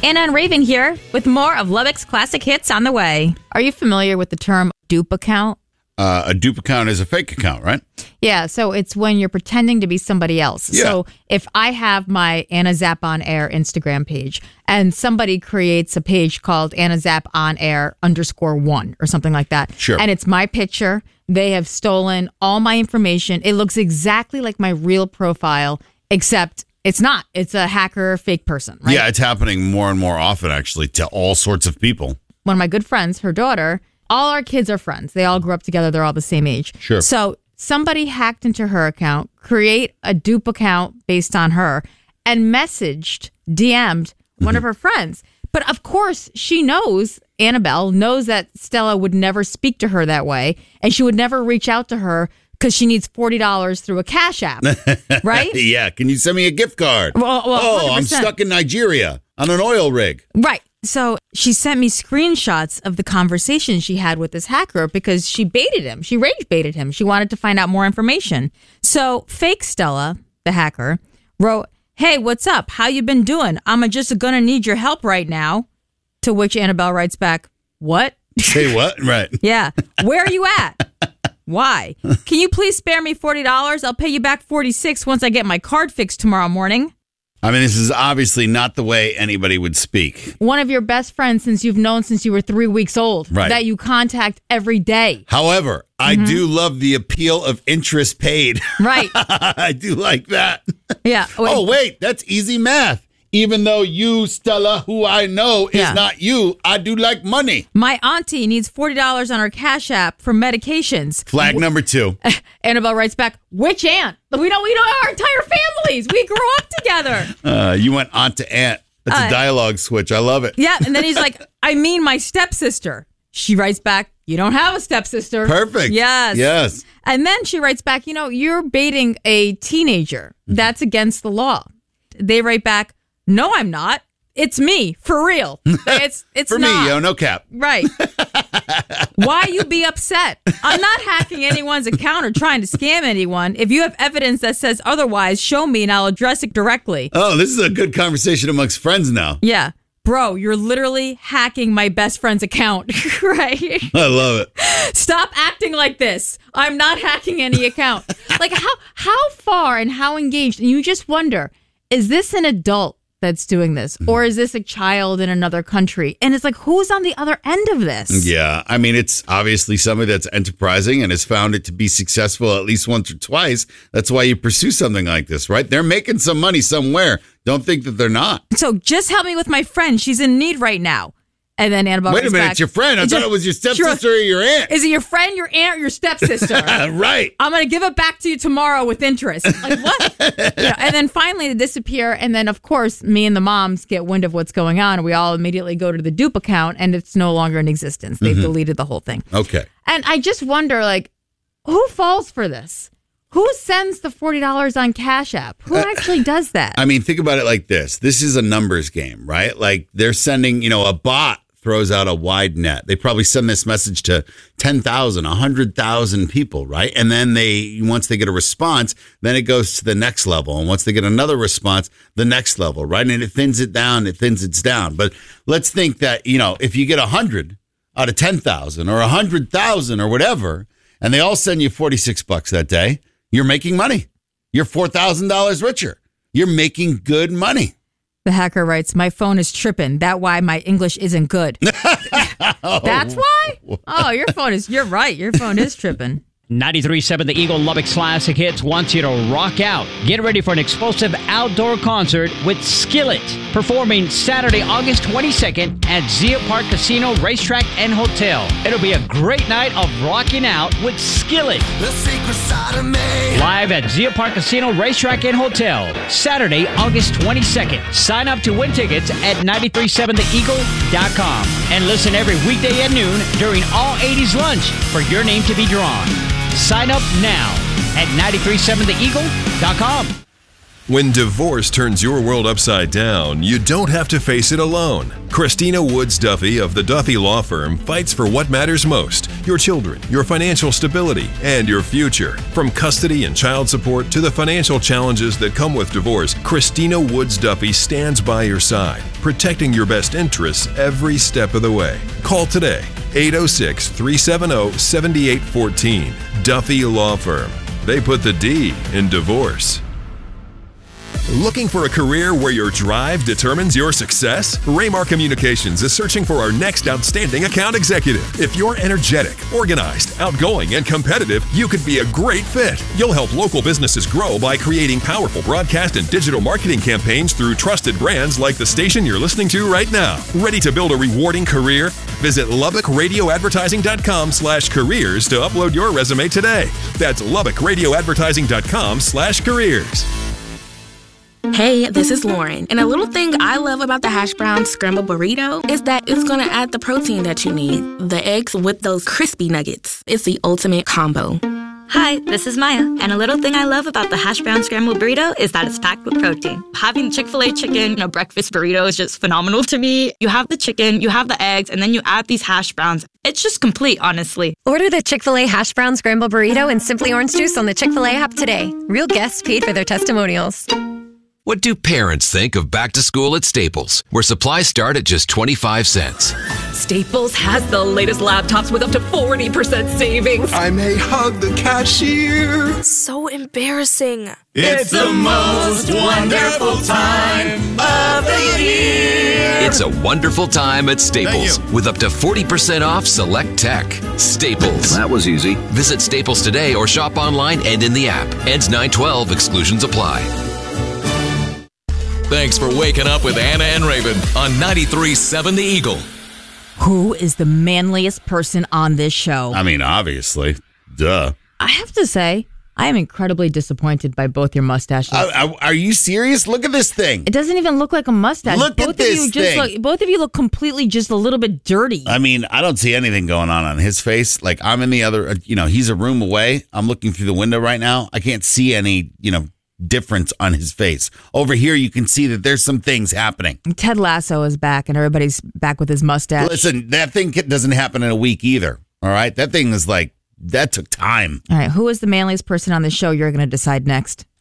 Anna and Raven here with more of Lubbock's classic hits on the way. Are you familiar with the term dupe account? A dupe account is a fake account, right? Yeah, so it's when you're pretending to be somebody else. Yeah. So if I have my Anna Zapp On Air Instagram page and somebody creates a page called Anna Zapp On Air _1 or something like that, Sure. and it's my picture, they have stolen all my information. It looks exactly like my real profile, except it's not. It's a hacker fake person, right? Yeah, it's happening more and more often, actually, to all sorts of people. One of my good friends, her daughter, all our kids are friends. They all grew up together. They're all the same age. Sure. So somebody hacked into her account, create a dupe account based on her, and DM'd one of her friends. But of course, she knows, Annabelle knows that Stella would never speak to her that way, and she would never reach out to her because she needs $40 through a Cash App, right? Yeah, can you send me a gift card? Well, I'm 100%. stuck in Nigeria on an oil rig. Right. So she sent me screenshots of the conversation she had with this hacker because she baited him. She rage baited him. She wanted to find out more information. So fake Stella, the hacker, wrote, "Hey, what's up? How you been doing? I'm just gonna need your help right now." To which Annabelle writes back, "What?" Say what? Right. Yeah. "Where are you at? Why? Can you please spare me $40? I'll pay you back $46 once I get my card fixed tomorrow morning." I mean, this is obviously not the way anybody would speak. One of your best friends since you've known since you were 3 weeks old, Right. that you contact every day. However, I do love the appeal of interest paid. Right. I do like that. Yeah. Oh, wait, that's easy math. Even though you, Stella, who I know is Yeah. not you, I do like money. My auntie needs $40 on her Cash App for medications. Flag number 2. Annabelle writes back, "Which aunt? We know our entire families. We grew up together." You went aunt to aunt. That's a dialogue switch. I love it. Yeah. And then he's like, "I mean my stepsister." She writes back, "You don't have a stepsister." Perfect. Yes. Yes. And then she writes back, "You're baiting a teenager. That's against the law." They write back, "No, I'm not. It's me, for real. It's For not. me, yo, no cap. Right. Why you be upset? I'm not hacking anyone's account or trying to scam anyone. If you have evidence that says otherwise, show me and I'll address it directly." Oh, this is a good conversation amongst friends now. Yeah. "Bro, you're literally hacking my best friend's account." Right? I love it. "Stop acting like this. I'm not hacking any account." Like how far and how engaged? And you just wonder, is this an adult that's doing this, or is this a child in another country? And it's like, who's on the other end of this? Yeah, I mean, it's obviously somebody that's enterprising and has found it to be successful at least once or twice. That's why you pursue something like this, right? They're making some money somewhere. Don't think that they're not. So just help me with my friend. She's in need right now. And then Annabelle Wait a writes minute, back, it's your friend. I thought it was your stepsister or your aunt. Is it your friend, your aunt, or your stepsister? Right. I'm going to give it back to you tomorrow with interest. Like, what? And then finally they disappear. And then, of course, me and the moms get wind of what's going on. We all immediately go to the dupe account, and it's no longer in existence. They've deleted the whole thing. Okay. And I just wonder, like, who falls for this? Who sends the $40 on Cash App? Who actually does that? I mean, think about it like this. This is a numbers game, right? Like they're sending, a bot throws out a wide net. They probably send this message to 10,000, 100,000 people, right? And then once they get a response, then it goes to the next level. And once they get another response, the next level, right? And it thins it down, But let's think that, if you get 100 out of 10,000 or 100,000 or whatever, and they all send you $46 that day, you're making money. You're $4,000 richer. You're making good money. The hacker writes, "My phone is tripping. That's why my English isn't good." That's why? Oh, you're right. Your phone is tripping. 93.7 The Eagle Lubbock's Classic Hits wants you to rock out. Get ready for an explosive outdoor concert with Skillet, performing Saturday, August 22nd at Zia Park Casino, Racetrack, and Hotel. It'll be a great night of rocking out with Skillet. The secret side of me. Live at Zia Park Casino, Racetrack, and Hotel, Saturday, August 22nd. Sign up to win tickets at 937theeagle.com and listen every weekday at noon during All 80s Lunch for your name to be drawn. Sign up now at 937theeagle.com. When divorce turns your world upside down, you don't have to face it alone. Christina Woods Duffy of the Duffy Law Firm fights for what matters most: your children, your financial stability, and your future. From custody and child support to the financial challenges that come with divorce, Christina Woods Duffy stands by your side, protecting your best interests every step of the way. Call today, 806-370-7814. Duffy Law Firm. They put the D in divorce. Looking for a career where your drive determines your success? Raymar Communications is searching for our next outstanding account executive. If you're energetic, organized, outgoing, and competitive, you could be a great fit. You'll help local businesses grow by creating powerful broadcast and digital marketing campaigns through trusted brands like the station you're listening to right now. Ready to build a rewarding career? Visit LubbockRadioAdvertising.com/careers to upload your resume today. That's LubbockRadioAdvertising.com/careers. Hey, this is Lauren, and a little thing I love about the hash brown scrambled burrito is that it's gonna add the protein that you need. The eggs with those crispy nuggets. It's the ultimate combo. Hi, this is Maya, and a little thing I love about the hash brown scrambled burrito is that it's packed with protein. Having Chick-fil-A chicken, breakfast burrito is just phenomenal to me. You have the chicken, you have the eggs, and then you add these hash browns. It's just complete, honestly. Order the Chick-fil-A hash brown scrambled burrito and Simply Orange Juice on the Chick-fil-A app today. Real guests paid for their testimonials. What do parents think of back to school at Staples, where supplies start at just 25 cents? Staples has the latest laptops with up to 40% savings. I may hug the cashier. So embarrassing. It's the most wonderful time of the year. It's a wonderful time at Staples with up to 40% off select tech. Staples. That was easy. Visit Staples today or shop online and in the app. Ends 9/12. Exclusions apply. Thanks for waking up with Anna and Raven on 93.7 The Eagle. Who is the manliest person on this show? I mean, obviously. Duh. I have to say, I am incredibly disappointed by both your mustaches. Are you serious? Look at this thing. It doesn't even look like a mustache. Look at this thing. Both of you look completely just a little bit dirty. I mean, I don't see anything going on his face. Like, I'm in the other, he's a room away. I'm looking through the window right now. I can't see any, difference on his face. Over here, you can see that there's some things happening. Ted Lasso is back, and everybody's back with his mustache. Listen, that thing doesn't happen in a week either. All right? That thing is that took time. All right, who is the manliest person on the show? You're going to decide next.